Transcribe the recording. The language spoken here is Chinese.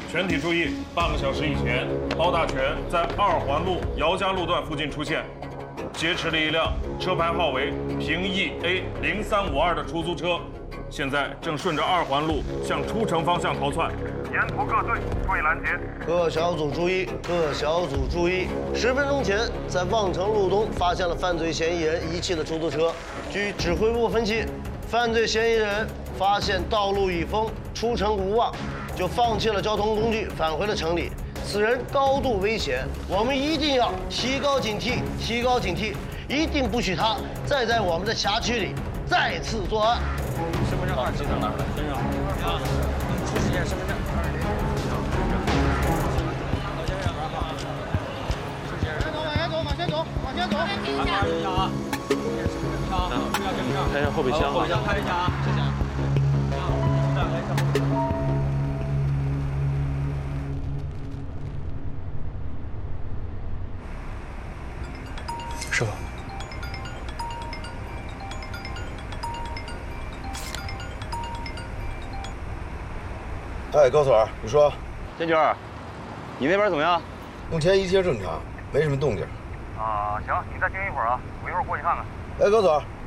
全体注意，半个小时以前，包大全在2环路姚家路段附近出现，劫持了一辆车牌号为平邑 A0352的出租车，现在正顺着2环路向出城方向逃窜。沿途各队注意拦截。 各小组注意，各小组注意！10分钟前，在望城路东发现了犯罪嫌疑人遗弃的出租车。据指挥部分析，犯罪嫌疑人发现道路已封，出城无望，就放弃了交通工具，返回了城里。此人高度危险，我们一定要提高警惕，提高警惕，一定不许他再在我们的辖区里再次作案。 身份证2级证拿出来，身上啊，出示一下身份证。 往前走。 停一下啊！ 看一下后备箱。 后备箱开一下啊，谢谢。 师傅。 哎，高所，你说， 建军，你那边怎么样？ 目前一切正常，没什么动静。 啊，行，你再盯一会儿啊，我一会儿过去看看。 哎，高所，